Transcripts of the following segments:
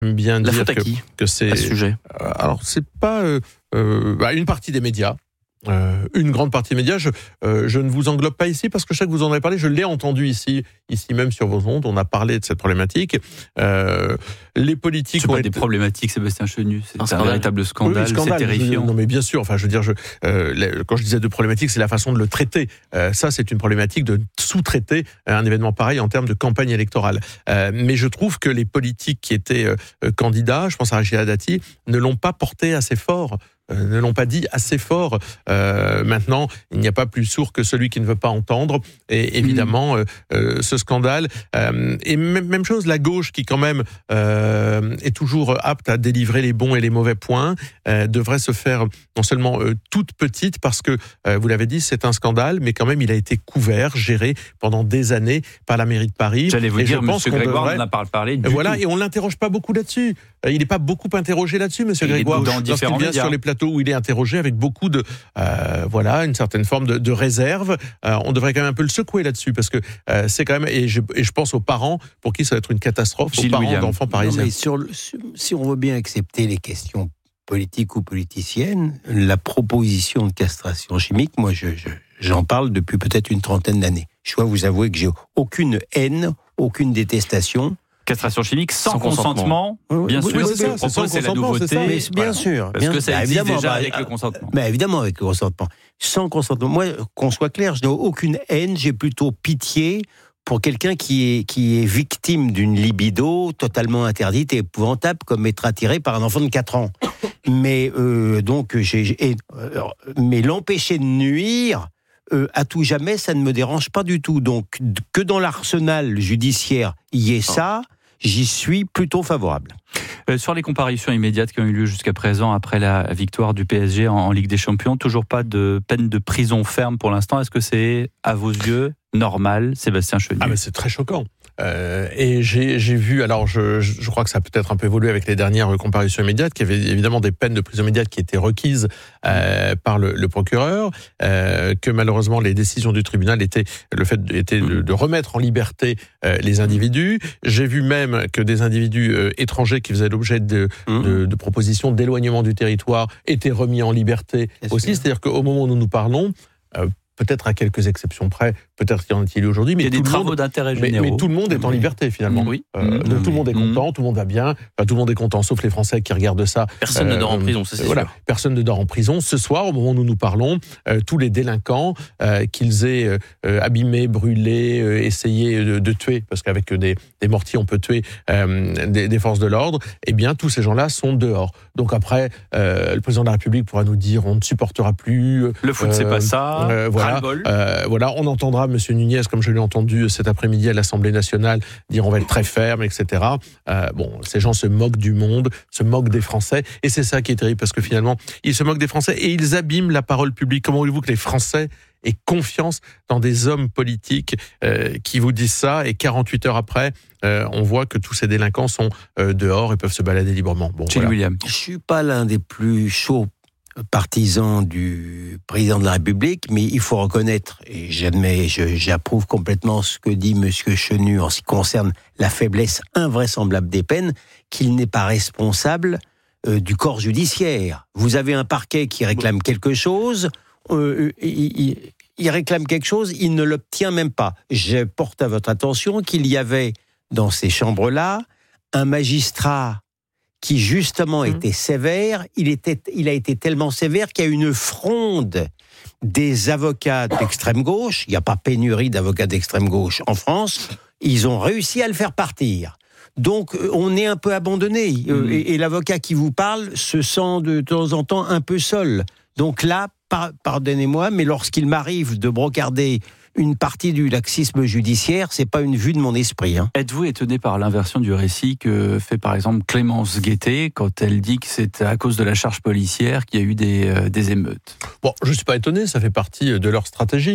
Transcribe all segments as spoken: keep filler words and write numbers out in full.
bien La dire faute à que, qui que c'est... à ce sujet. Euh, alors, c'est pas euh, euh, bah, une partie des médias. Euh, une grande partie des médias, je, euh, je ne vous englobe pas ici parce que je sais que vous en avez parlé, je l'ai entendu ici, ici même sur vos ondes, on a parlé de cette problématique. Euh, les politiques c'est ont pas été... des problématiques, Sébastien Chenu, c'est Un un, scandale. véritable scandale, Oui, scandale, c'est terrifiant. Je, non mais bien sûr, enfin je veux dire, je, euh, les, quand je disais de problématique, c'est la façon de le traiter. Euh, ça, c'est une problématique de sous-traiter un événement pareil en termes de campagne électorale. Euh, mais je trouve que les politiques qui étaient euh, candidats, je pense à Rachida Dati, ne l'ont pas porté assez fort. Ne l'ont pas dit assez fort. Euh, maintenant, il n'y a pas plus sourd que celui qui ne veut pas entendre. Et évidemment, mmh. euh, euh, ce scandale. Euh, et même, même chose, la gauche qui quand même euh, est toujours apte à délivrer les bons et les mauvais points, euh, devrait se faire non seulement euh, toute petite, parce que, euh, vous l'avez dit, c'est un scandale, mais quand même, il a été couvert, géré pendant des années par la mairie de Paris. J'allais vous et dire, je pense M. qu'on Grégoire devrait... n'en a pas parlé du Voilà, tout. et on l'interroge pas beaucoup là-dessus. Il n'est pas beaucoup interrogé là-dessus, Monsieur Et Grégoire, dans lorsqu'il différents vient médias. sur les plateaux où il est interrogé avec beaucoup de, euh, voilà, une certaine forme de, de réserve. Euh, on devrait quand même un peu le secouer là-dessus, parce que euh, c'est quand même, et je, et je pense aux parents pour qui ça va être une catastrophe, Gilles aux parents William. d'enfants parisiens. Non, mais sur le, si on veut bien accepter les questions politiques ou politiciennes, la proposition de castration chimique, moi, je, je, j'en parle depuis peut-être une trentaine d'années. Je dois vous avouer que j'ai aucune haine, aucune détestation. Castration chimique sans, sans consentement, consentement. bien Oui, sûr, oui, c'est, c'est ça, ça, c'est la consentement, nouveauté. c'est ça. Mais bien Voilà. sûr. Parce bien que sûr. ça Bah, existe évidemment, déjà bah, avec euh, le consentement. Mais évidemment avec le consentement. Sans consentement. Moi, qu'on soit clair, je n'ai aucune haine, j'ai plutôt pitié pour quelqu'un qui est, qui est victime d'une libido totalement interdite et épouvantable, comme être attiré par un enfant de quatre ans. Mais euh, donc, j'ai, j'ai, euh, mais l'empêcher de nuire, euh, à tout jamais, ça ne me dérange pas du tout. Donc, que dans l'arsenal judiciaire, il y ait ça, j'y suis plutôt favorable. Euh, sur les comparutions immédiates qui ont eu lieu jusqu'à présent après la victoire du P S G en, en Ligue des Champions, toujours pas de peine de prison ferme pour l'instant. Est-ce que c'est, à vos yeux, normal, Sébastien Chenu? Ah mais c'est très choquant. Euh, et j'ai, j'ai vu, alors je, je crois que ça a peut-être un peu évolué avec les dernières comparutions immédiates, qu'il y avait évidemment des peines de prison immédiate qui étaient requises euh, par le, le procureur, euh, que malheureusement les décisions du tribunal étaient le fait était de, de remettre en liberté euh, les individus. J'ai vu même que des individus euh, étrangers qui faisaient l'objet de, mmh. de, de propositions d'éloignement du territoire étaient remis en liberté Bien aussi. Sûr. C'est-à-dire qu'au moment où nous nous parlons, euh, peut-être à quelques exceptions près, peut-être qu'il y en a-t-il aujourd'hui, mais il y a tout des le travaux monde, d'intérêt mais, généraux. mais tout le monde est en liberté finalement. Oui. Euh, Mmh. donc tout le monde est content, mmh. tout le monde va bien. Enfin, tout le monde est content, sauf les Français qui regardent ça. Personne euh, ne dort en prison, ça c'est voilà, sûr. Personne ne dort en prison. Ce soir, au moment où nous nous parlons, euh, tous les délinquants, euh, qu'ils aient euh, abîmé, brûlé, euh, essayé de, de tuer, parce qu'avec des, des mortiers on peut tuer euh, des, des forces de l'ordre, eh bien tous ces gens-là sont dehors. Donc après, euh, le président de la République pourra nous dire on ne supportera plus. Le foot, euh, c'est pas ça. Euh, voilà. Euh, voilà, on entendra M. Nunez, comme je l'ai entendu cet après-midi à l'Assemblée nationale, dire on va être très ferme, et cetera. Euh, bon, ces gens se moquent du monde, se moquent des Français, et c'est ça qui est terrible, parce que finalement, ils se moquent des Français et ils abîment la parole publique. Comment voulez-vous que les Français aient confiance dans des hommes politiques euh, qui vous disent ça, et quarante-huit heures après, euh, on voit que tous ces délinquants sont euh, dehors et peuvent se balader librement. Bon, Gilles voilà. William. Je suis pas l'un des plus chauds partisan du président de la République, mais il faut reconnaître, et j'admets, je, j'approuve complètement ce que dit Monsieur Chenu en ce qui concerne la faiblesse invraisemblable des peines, qu'il n'est pas responsable euh, du corps judiciaire. Vous avez un parquet qui réclame quelque chose, euh, il, il, il réclame quelque chose, il ne l'obtient même pas. Je porte à votre attention qu'il y avait dans ces chambres-là un magistrat qui justement était mmh. sévère, il, était, il a été tellement sévère qu'il y a une fronde des avocats d'extrême gauche, il n'y a pas pénurie d'avocats d'extrême gauche en France, ils ont réussi à le faire partir. Donc on est un peu abandonné, mmh. et, et l'avocat qui vous parle se sent de temps en temps un peu seul. Donc là, par, pardonnez-moi, mais lorsqu'il m'arrive de brocarder une partie du laxisme judiciaire, c'est pas une vue de mon esprit. Hein. Êtes-vous étonné par l'inversion du récit que fait par exemple Clémence Guettet quand elle dit que c'est à cause de la charge policière qu'il y a eu des, euh, des émeutes? Bon, je suis pas étonné, ça fait partie de leur stratégie.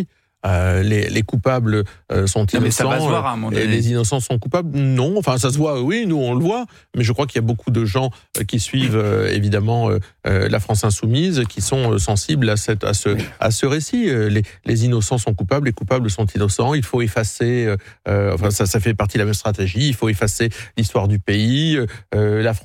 euh, les, les coupables euh, sont innocents. Mais ça va se voir à un moment donné. Et les innocents sont coupables. Non, enfin ça se voit, oui, nous on le voit, mais je crois qu'il y a beaucoup de gens euh, qui suivent euh, évidemment euh, euh, la France insoumise, qui sont euh, sensibles à, cette, à, ce, à ce récit. Euh, les, les innocents sont coupables, les coupables sont innocents. Il faut effacer, euh, euh, enfin ça, ça fait partie de la même stratégie, il faut effacer l'histoire du pays. Euh, la France